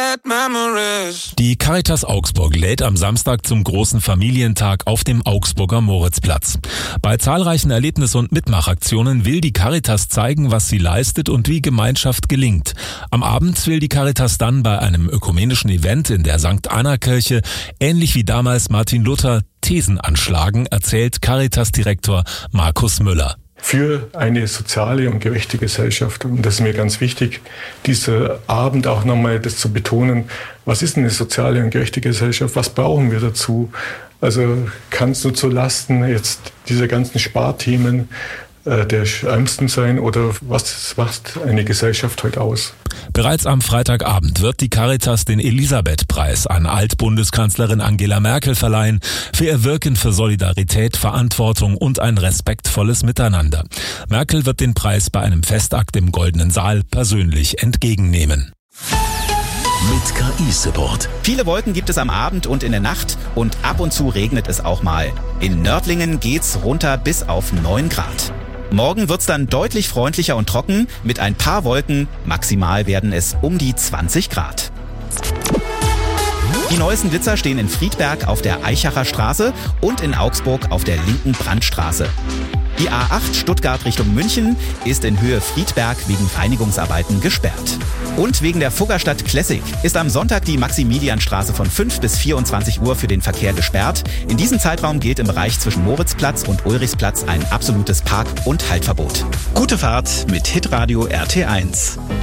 bad memories. Die Caritas Augsburg lädt am Samstag zum großen Familientag auf dem Augsburger Moritzplatz. Bei zahlreichen Erlebnis- und Mitmachaktionen will die Caritas zeigen, was sie leistet und wie Gemeinschaft gelingt. Am Abend will die Caritas dann bei einem ökumenischen Event in der St. Anna-Kirche, ähnlich wie damals Martin Luther, Thesen anschlagen, erzählt Caritas-Direktor Markus Müller. Für eine soziale und gerechte Gesellschaft. Und das ist mir ganz wichtig, dieser Abend auch nochmal das zu betonen. Was ist eine soziale und gerechte Gesellschaft? Was brauchen wir dazu? Also kann es nur zu Lasten jetzt dieser ganzen Sparthemen der Ärmsten sein oder was macht eine Gesellschaft heute aus? Bereits am Freitagabend wird die Caritas den Elisabeth-Preis an Altbundeskanzlerin Angela Merkel verleihen für ihr Wirken für Solidarität, Verantwortung und ein respektvolles Miteinander. Merkel wird den Preis bei einem Festakt im Goldenen Saal persönlich entgegennehmen. Mit KI-Support. Viele Wolken gibt es am Abend und in der Nacht und ab und zu regnet es auch mal. In Nördlingen geht's runter bis auf 9 Grad. Morgen wird's dann deutlich freundlicher und trocken mit ein paar Wolken. Maximal werden es um die 20 Grad. Die neuesten Blitzer stehen in Friedberg auf der Eichacher Straße und in Augsburg auf der linken Brandstraße. Die A8 Stuttgart Richtung München ist in Höhe Friedberg wegen Reinigungsarbeiten gesperrt. Und wegen der Fuggerstadt Classic ist am Sonntag die Maximilianstraße von 5 bis 24 Uhr für den Verkehr gesperrt. In diesem Zeitraum gilt im Bereich zwischen Moritzplatz und Ulrichsplatz ein absolutes Park- und Haltverbot. Gute Fahrt mit Hitradio RT1.